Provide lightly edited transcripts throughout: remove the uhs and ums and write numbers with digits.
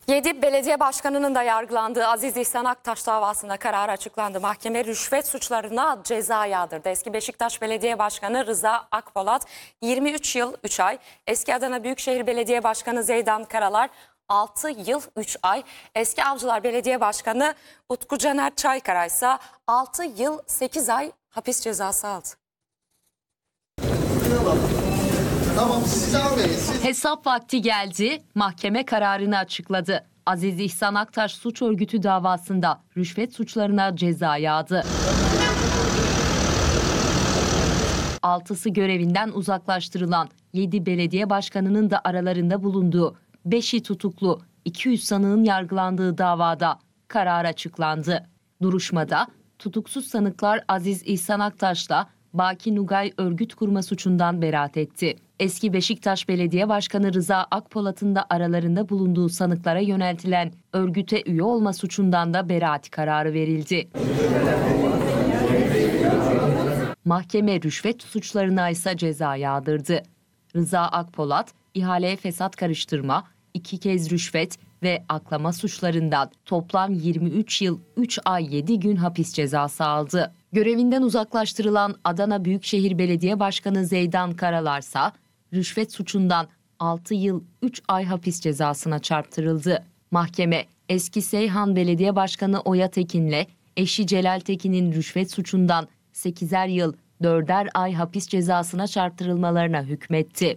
7 belediye başkanının da yargılandığı Aziz İhsan Aktaş davasında karar açıklandı. Mahkeme rüşvet suçlarına ceza yağdırdı. Eski Beşiktaş Belediye Başkanı Rıza Akpolat 23 yıl 3 ay, eski Adana Büyükşehir Belediye Başkanı Zeydan Karalar 6 yıl 3 ay, eski Avcılar Belediye Başkanı Utku Caner Çaykara ise 6 yıl 8 ay hapis cezası aldı. Tamam, siz almayın. Hesap vakti geldi, mahkeme kararını açıkladı. Aziz İhsan Aktaş suç örgütü davasında rüşvet suçlarına ceza yağdı. 6'sı görevinden uzaklaştırılan 7 belediye başkanının da aralarında bulunduğu 5'i tutuklu 200 sanığın yargılandığı davada karar açıklandı. Duruşmada tutuksuz sanıklar Aziz İhsan Aktaş'la Baki Nugay örgüt kurma suçundan beraat etti. Eski Beşiktaş Belediye Başkanı Rıza Akpolat'ın da aralarında bulunduğu sanıklara yöneltilen örgüte üye olma suçundan da beraat kararı verildi. Mahkeme rüşvet suçlarına ise ceza yağdırdı. Rıza Akpolat, ihaleye fesat karıştırma, 2 kez rüşvet ve aklama suçlarından toplam 23 yıl 3 ay 7 gün hapis cezası aldı. Görevinden uzaklaştırılan Adana Büyükşehir Belediye Başkanı Zeydan Karalarsa rüşvet suçundan 6 yıl 3 ay hapis cezasına çarptırıldı. Mahkeme eski Seyhan Belediye Başkanı Oya Tekin'le eşi Celal Tekin'in rüşvet suçundan 8'er yıl 4'er ay hapis cezasına çarptırılmalarına hükmetti.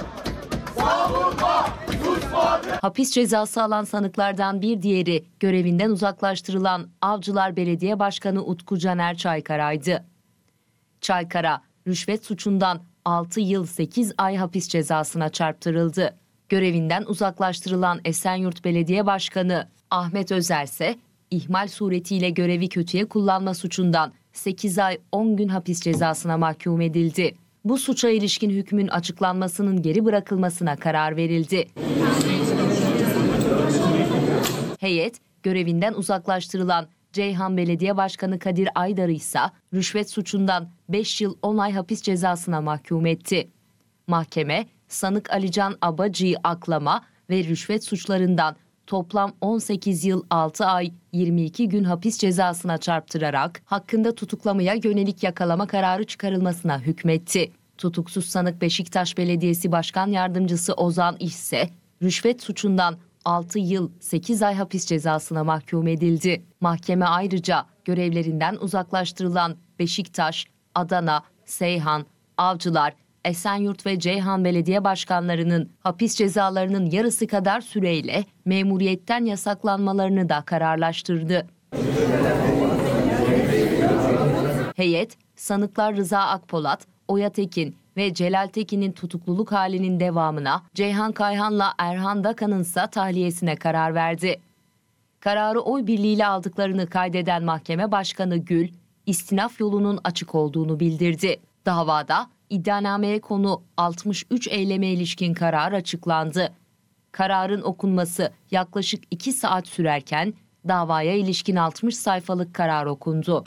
Hapis cezası alan sanıklardan bir diğeri görevinden uzaklaştırılan Avcılar Belediye Başkanı Utku Caner Çaykara'ydı. Çaykara, rüşvet suçundan 6 yıl 8 ay hapis cezasına çarptırıldı. Görevinden uzaklaştırılan Esenyurt Belediye Başkanı Ahmet Özer ise ihmal suretiyle görevi kötüye kullanma suçundan 8 ay 10 gün hapis cezasına mahkum edildi. Bu suça ilişkin hükmün açıklanmasının geri bırakılmasına karar verildi. Heyet, görevinden uzaklaştırılan Ceyhan Belediye Başkanı Kadir Aydar'ı ise rüşvet suçundan 5 yıl 10 ay hapis cezasına mahkum etti. Mahkeme, sanık Alican Abacı'yı aklama ve rüşvet suçlarından toplam 18 yıl 6 ay 22 gün hapis cezasına çarptırarak hakkında tutuklamaya yönelik yakalama kararı çıkarılmasına hükmetti. Tutuksuz sanık Beşiktaş Belediyesi Başkan Yardımcısı Ozan İş ise rüşvet suçundan 6 yıl 8 ay hapis cezasına mahkum edildi. Mahkeme ayrıca görevlerinden uzaklaştırılan Beşiktaş, Adana, Seyhan, Avcılar, Esenyurt ve Ceyhan Belediye Başkanlarının hapis cezalarının yarısı kadar süreyle memuriyetten yasaklanmalarını da kararlaştırdı. Heyet, sanıklar Rıza Akpolat, Oya Tekin ve Celal Tekin'in tutukluluk halinin devamına, Ceyhan Kayhan'la Erhan Dakan'ın ise tahliyesine karar verdi. Kararı oy birliğiyle aldıklarını kaydeden Mahkeme Başkanı Gül, istinaf yolunun açık olduğunu bildirdi. Davada iddianameye konu 63 eyleme ilişkin karar açıklandı. Kararın okunması yaklaşık 2 saat sürerken davaya ilişkin 60 sayfalık karar okundu.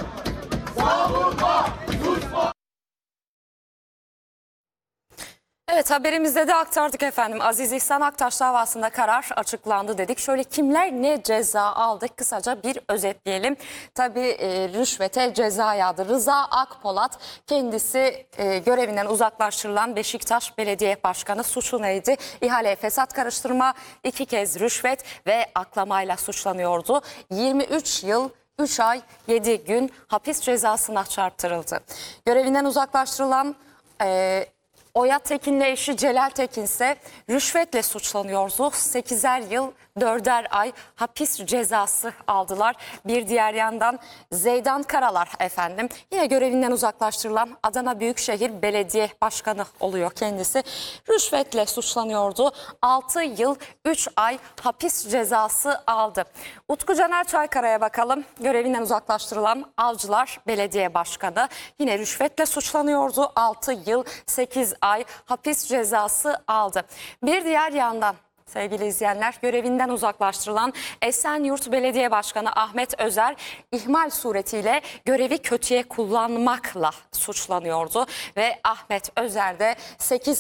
Evet, haberimizde de aktardık efendim. Aziz İhsan Aktaş davasında karar açıklandı dedik. Şöyle kimler ne ceza aldı kısaca bir özetleyelim. Tabii rüşvete ceza yağdı. Rıza Akpolat kendisi görevinden uzaklaştırılan Beşiktaş Belediye Başkanı, suçu neydi? İhaleye fesat karıştırma, 2 kez rüşvet ve aklamayla suçlanıyordu. 23 yıl 3 ay 7 gün hapis cezasına çarptırıldı. Görevinden uzaklaştırılan Oya Tekin'le eşi Celal Tekin ise rüşvetle suçlanıyordu. 8'er yıl 4'er ay hapis cezası aldılar. Bir diğer yandan Zeydan Karalar efendim yine görevinden uzaklaştırılan Adana Büyükşehir Belediye Başkanı oluyor kendisi. Rüşvetle suçlanıyordu. 6 yıl 3 ay hapis cezası aldı. Utku Caner Çaykara'ya bakalım. Görevinden uzaklaştırılan Avcılar Belediye Başkanı yine rüşvetle suçlanıyordu. 6 yıl 8 ay hapis cezası aldı. Bir diğer yandan sevgili izleyenler, görevinden uzaklaştırılan Esenyurt Belediye Başkanı Ahmet Özer ihmal suretiyle görevi kötüye kullanmakla suçlanıyordu ve Ahmet Özer de 8 ay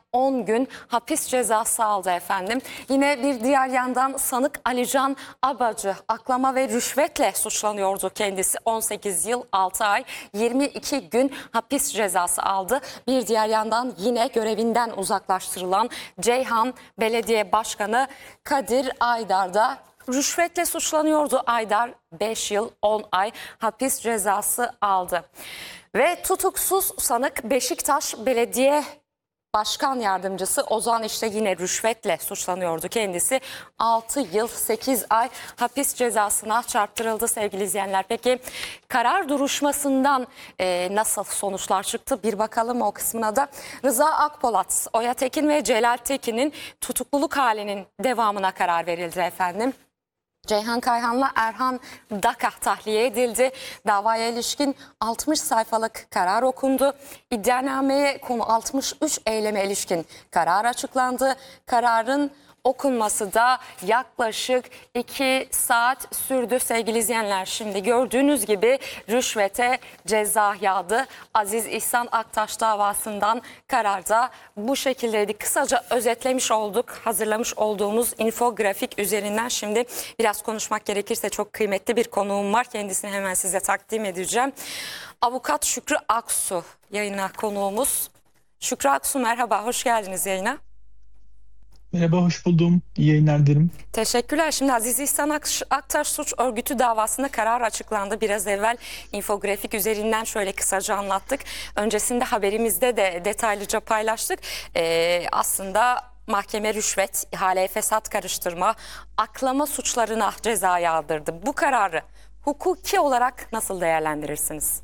10 gün hapis cezası aldı efendim. Yine bir diğer yandan sanık Alican Abacı aklama ve rüşvetle suçlanıyordu kendisi. 18 yıl 6 ay 22 gün hapis cezası aldı. Bir diğer yandan yine görevinden uzaklaştırılan Ceyhan Belediye Başkanı Kadir Aydar da rüşvetle suçlanıyordu. Aydar 5 yıl 10 ay hapis cezası aldı. Ve tutuksuz sanık Beşiktaş Belediye Başkan Yardımcısı Ozan işte yine rüşvetle suçlanıyordu kendisi. 6 yıl 8 ay hapis cezasına çarptırıldı sevgili izleyenler. Peki karar duruşmasından nasıl sonuçlar çıktı? Bir bakalım o kısmına da. Rıza Akpolat, Oya Tekin ve Celal Tekin'in tutukluluk halinin devamına karar verildi efendim. Ceyhan Kayhan'la Erhan Daka tahliye edildi. Davaya ilişkin 60 sayfalık karar okundu. İddianameye konu 63 eyleme ilişkin karar açıklandı. Kararın okunması da yaklaşık 2 saat sürdü sevgili izleyenler. Şimdi gördüğünüz gibi rüşvete ceza yağdı. Aziz İhsan Aktaş davasından kararda bu şekildeydi. Kısaca özetlemiş olduk. Hazırlamış olduğumuz infografik üzerinden şimdi biraz konuşmak gerekirse çok kıymetli bir konuğum var. Kendisini hemen size takdim edeceğim. Avukat Şükrü Aksu yayına konuğumuz. Şükrü Aksu merhaba, hoş geldiniz yayına. Merhaba, hoş buldum. İyi yayınlar dilerim. Teşekkürler. Şimdi Aziz İhsan Aktaş suç örgütü davasında karar açıklandı. Biraz evvel infografik üzerinden şöyle kısaca anlattık. Öncesinde haberimizde de detaylıca paylaştık. Aslında mahkeme rüşvet, ihaleye fesat karıştırma, aklama suçlarına ceza yağdırdı. Bu kararı hukuki olarak nasıl değerlendirirsiniz?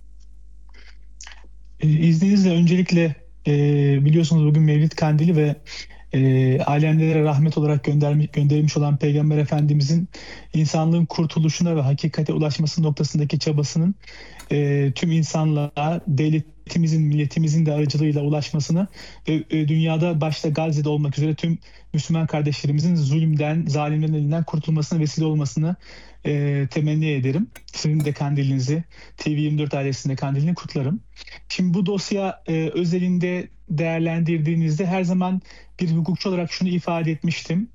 İzninizle öncelikle biliyorsunuz bugün Mevlid Kandili ve alemlere rahmet olarak gönderilmiş olan Peygamber Efendimizin insanlığın kurtuluşuna ve hakikate ulaşması noktasındaki çabasının tüm insanlığa, devletimizin, milletimizin de aracılığıyla ulaşmasını ve dünyada başta Gazze'de olmak üzere tüm Müslüman kardeşlerimizin zulümden, zalimlerin elinden kurtulmasına vesile olmasını temenni ederim. Sizin de kandilinizi, TV24 ailesinde kandilini kutlarım. Şimdi bu dosya özelinde değerlendirdiğinizde her zaman bir hukukçu olarak şunu ifade etmiştim.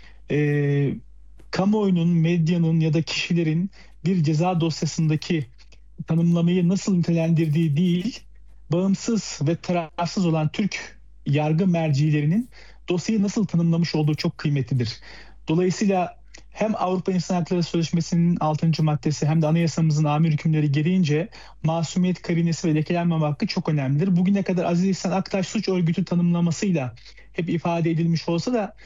Kamuoyunun, medyanın ya da kişilerin bir ceza dosyasındaki tanımlamayı nasıl nitelendirdiği değil, bağımsız ve tarafsız olan Türk yargı mercilerinin dosyayı nasıl tanımlamış olduğu çok kıymetlidir. Dolayısıyla hem Avrupa İnsan Hakları Sözleşmesi'nin 6. maddesi hem de anayasamızın amir hükümleri gereğince masumiyet karinesi ve lekelenmeme hakkı çok önemlidir. Bugüne kadar Aziz İhsan Aktaş suç örgütü tanımlamasıyla hep ifade edilmiş olsa da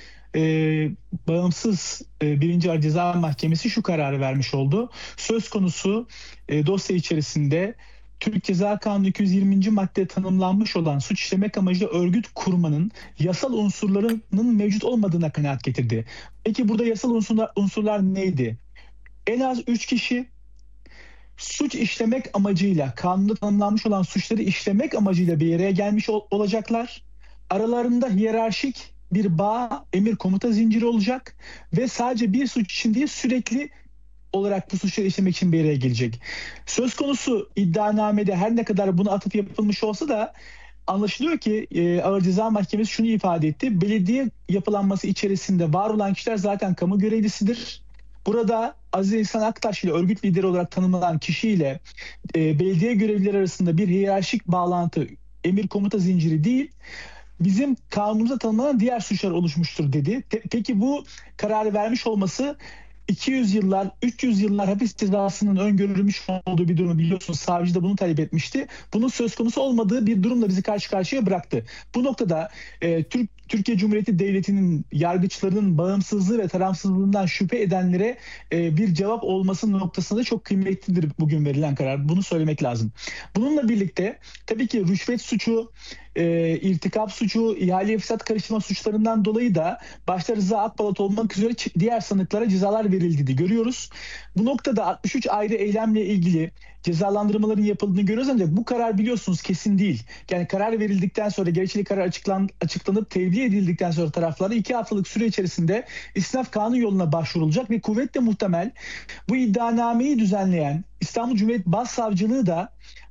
bağımsız 1. Ağır Ceza Mahkemesi şu kararı vermiş oldu. Söz konusu dosya içerisinde Türk Ceza Kanunu 220. madde tanımlanmış olan suç işlemek amacıyla örgüt kurmanın yasal unsurlarının mevcut olmadığına kanaat getirdi. Peki burada yasal unsurlar neydi? En az 3 kişi suç işlemek amacıyla, kanunda tanımlanmış olan suçları işlemek amacıyla bir araya gelmiş olacaklar. Aralarında hiyerarşik bir bağ, emir komuta zinciri olacak ve sadece bir suç için değil sürekli olarak bu suçları işlemek için bir araya gelecek. Söz konusu iddianamede her ne kadar buna atıf yapılmış olsa da anlaşılıyor ki Ağır Ceza Mahkemesi şunu ifade etti. Belediye yapılanması içerisinde var olan kişiler zaten kamu görevlisidir. Burada Aziz İhsan Aktaş ile örgüt lideri olarak tanımlanan kişiyle belediye görevlileri arasında bir hiyerarşik bağlantı, emir komuta zinciri değil, bizim kanunumuzda tanımlanan diğer suçlar oluşmuştur dedi. Peki bu kararı vermiş olması 200 yıllar, 300 yıllar hapis cezasının öngörülmüş olduğu bir durumu biliyorsunuz. Savcı da bunu talep etmişti. Bunun söz konusu olmadığı bir durumla bizi karşı karşıya bıraktı. Bu noktada Türkiye Cumhuriyeti Devleti'nin yargıçlarının bağımsızlığı ve tarafsızlığından şüphe edenlere bir cevap olması noktasında çok kıymetlidir bugün verilen karar. Bunu söylemek lazım. Bununla birlikte tabii ki rüşvet suçu, irtikap suçu, ihaleye fesat karıştırma suçlarından dolayı da başta Rıza Akpolat olmak üzere diğer sanıklara cezalar verildiğini görüyoruz. Bu noktada 63 ayrı eylemle ilgili cezalandırmaların yapıldığını görüyoruz ancak bu karar biliyorsunuz kesin değil. Yani karar verildikten sonra gerekçeli karar açıklanıp tevdi edildikten sonra taraflara 2 haftalık süre içerisinde istinaf kanun yoluna başvurulacak ve kuvvetle muhtemel bu iddianameyi düzenleyen İstanbul Cumhuriyet Başsavcılığı da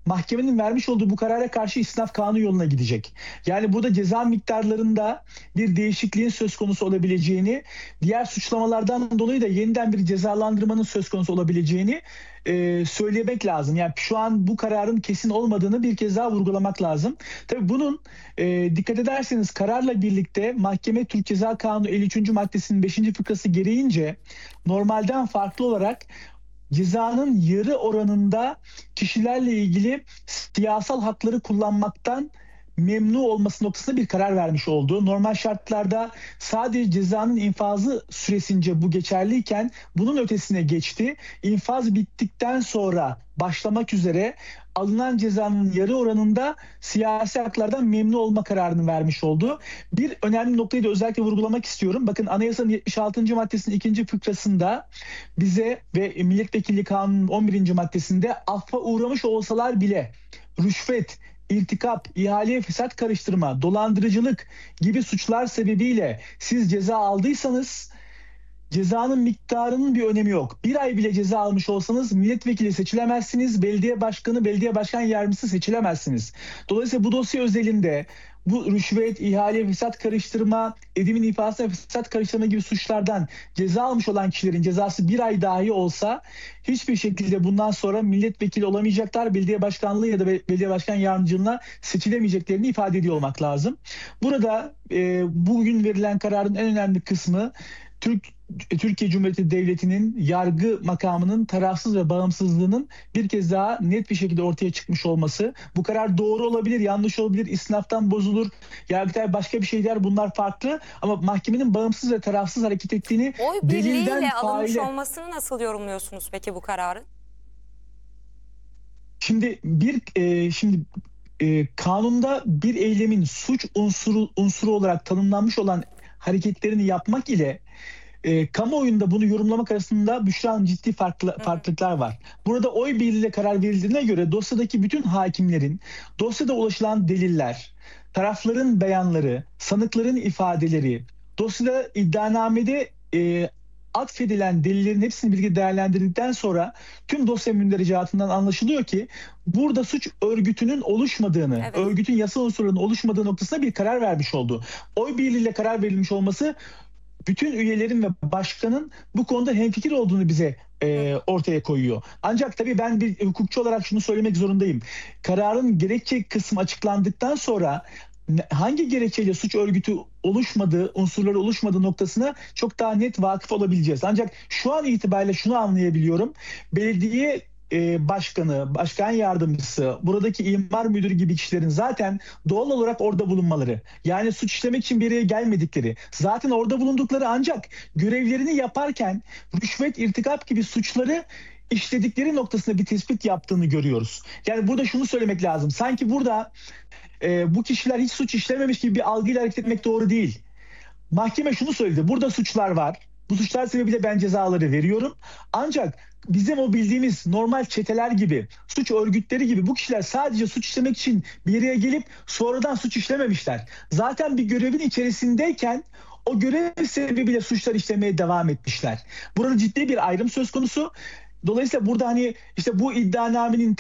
mahkemenin vermiş olduğu bu karara karşı istinaf kanunu yoluna gidecek. Yani burada ceza miktarlarında bir değişikliğin söz konusu olabileceğini, diğer suçlamalardan dolayı da yeniden bir cezalandırmanın söz konusu olabileceğini söylemek lazım. Yani şu an bu kararın kesin olmadığını bir kez daha vurgulamak lazım. Tabii bunun dikkat ederseniz kararla birlikte mahkeme Türk Ceza Kanunu 53. maddesinin 5. fıkrası gereğince normalden farklı olarak cezanın yarı oranında kişilerle ilgili siyasal hakları kullanmaktan memnun olması noktasında bir karar vermiş oldu. Normal şartlarda sadece cezanın infazı süresince bu geçerliyken bunun ötesine geçti. İnfaz bittikten sonra başlamak üzere alınan cezanın yarı oranında siyasi haklardan memnun olma kararını vermiş oldu. Bir önemli noktayı da özellikle vurgulamak istiyorum. Bakın Anayasanın 76. maddesinin 2. fıkrasında bize ve Milletvekilliği Kanunu'nun 11. maddesinde affa uğramış olsalar bile rüşvet, İrtikap, ihaleye fesat karıştırma, dolandırıcılık gibi suçlar sebebiyle siz ceza aldıysanız cezanın miktarının bir önemi yok. Bir ay bile ceza almış olsanız milletvekili seçilemezsiniz, belediye başkanı, belediye başkan yardımcısı seçilemezsiniz. Dolayısıyla bu dosya özelinde bu rüşvet, ihale, fesat karıştırma, edimin ifadesine fesat karıştırma gibi suçlardan ceza almış olan kişilerin cezası bir ay dahi olsa hiçbir şekilde bundan sonra milletvekili olamayacaklar, belediye başkanlığı ya da belediye başkan yardımcılığına seçilemeyeceklerini ifade ediyor olmak lazım. Burada bugün verilen kararın en önemli kısmı Türkiye Cumhuriyeti Devleti'nin yargı makamının tarafsız ve bağımsızlığının bir kez daha net bir şekilde ortaya çıkmış olması. Bu karar doğru olabilir, yanlış olabilir, istinaftan bozulur, Yargıtay başka bir şey der, bunlar farklı. Ama mahkemenin bağımsız ve tarafsız hareket ettiğini Oy delilden birliğiyle alınmış faile... olmasını nasıl yorumluyorsunuz peki bu kararın? Şimdi kanunda bir eylemin suç unsuru olarak tanımlanmış olan hareketlerini yapmak ile kamuoyunda bunu yorumlamak arasında Büşra Hanım ciddi farklılıklar var. Burada oy birliğiyle karar verildiğine göre dosyadaki bütün hakimlerin dosyada ulaşılan deliller, tarafların beyanları, sanıkların ifadeleri, dosyada iddianamede atfedilen delillerin hepsini birlikte değerlendirdikten sonra tüm dosya mündericatından anlaşılıyor ki burada suç örgütünün oluşmadığını, evet, örgütün yasal unsurlarının oluşmadığı noktasında bir karar vermiş oldu. Oy birliğiyle karar verilmiş olması bütün üyelerin ve başkanın bu konuda hemfikir olduğunu bize ortaya koyuyor. Ancak tabii ben bir hukukçu olarak şunu söylemek zorundayım. Kararın gerekçe kısmı açıklandıktan sonra hangi gerekçeyle suç örgütü oluşmadığı, unsurları oluşmadığı noktasına çok daha net vakıf olabileceğiz. Ancak şu an itibariyle şunu anlayabiliyorum. Belediye başkanı, başkan yardımcısı, buradaki imar müdürü gibi kişilerin zaten doğal olarak orada bulunmaları, yani suç işlemek için bir yere gelmedikleri, zaten orada bulundukları ancak görevlerini yaparken rüşvet, irtikap gibi suçları işledikleri noktasında bir tespit yaptığını görüyoruz. Yani burada şunu söylemek lazım. Sanki burada bu kişiler hiç suç işlememiş gibi bir algıyla hareket etmek doğru değil. Mahkeme şunu söyledi. Burada suçlar var. Bu suçlar sebebiyle ben cezaları veriyorum. Ancak bizim o bildiğimiz normal çeteler gibi, suç örgütleri gibi bu kişiler sadece suç işlemek için bir yere gelip sonradan suç işlememişler. Zaten bir görevin içerisindeyken o görev sebebiyle suçlar işlemeye devam etmişler. Burada ciddi bir ayrım söz konusu. Dolayısıyla burada hani işte bu iddianamenin